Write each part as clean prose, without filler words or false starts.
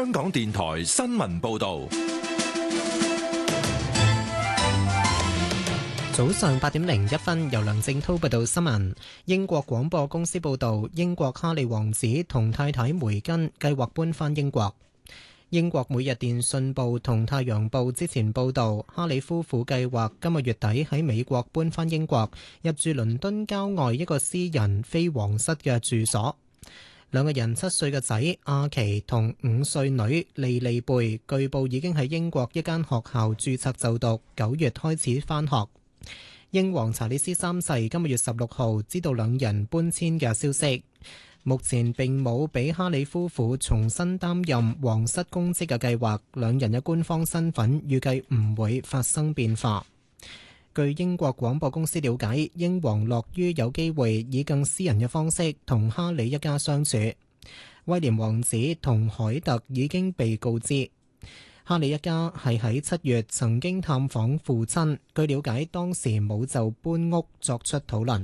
香港電台新聞報道。 早上8:01，由梁正濤報道新聞。英國廣播公司報道，英國哈利王子同太太梅根計劃搬返英國。英國每日電訊報同太陽報之前報道，哈利夫婦計劃今個月底喺美國搬返英國，入住倫敦郊外一個私人非皇室嘅住所。兩個人7歲嘅仔阿奇同5歲女莉莉貝，據報已經喺英國一間學校註冊就讀，9月開始返學。英皇查理斯3世今個月16號知道兩人搬遷嘅消息，目前並冇俾哈里夫婦重新擔任皇室公職嘅計劃，兩人嘅官方身份預計唔會發生變化。據英國廣播公司了解，英皇樂於有機會以更私人嘅方式同哈里一家相處。威廉王子同凱特已經被告知。哈利一家係喺7月曾經探訪父親，據了解當時冇就搬屋作出討論。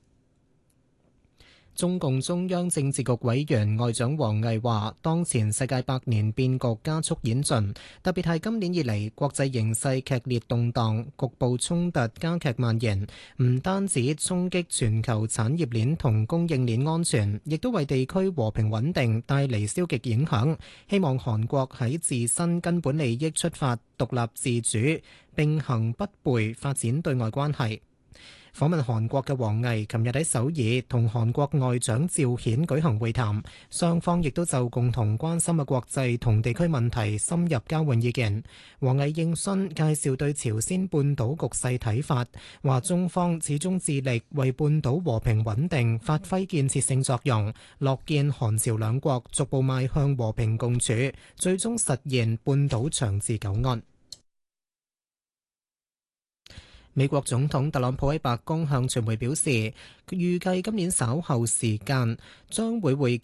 中共中央政治局委員外長王毅話，當前世界百年變局加速演進，特別係今年以嚟國際形勢劇烈動盪，局部衝突加劇蔓延，唔單止衝擊全球產業鏈同供應鏈安全，亦都為地區和平穩定帶嚟消極影響。希望韓國喺自身根本利益出發，獨立自主，並行不悖發展對外關係。訪問韓國嘅王毅琴日喺首爾同韓國外長趙顯舉行會談，雙方亦都就共同關心嘅國際同地區問題深入交換意見。王毅應詢介紹對朝鮮半島局勢睇法，話中方始終致力為半島和平穩定發揮建設性作用，樂見韓朝兩國逐步邁向和平共處，最終實現半島長治久安。美國總統特朗普喺白宮向傳媒表示，佢預計今年稍後時間將會會